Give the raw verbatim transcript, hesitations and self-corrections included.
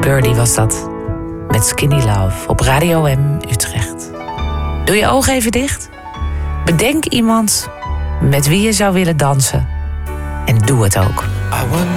Birdie was dat. Met Skinny Love op Radio M Utrecht. Doe je ogen even dicht. Bedenk iemand met wie je zou willen dansen. En doe het ook.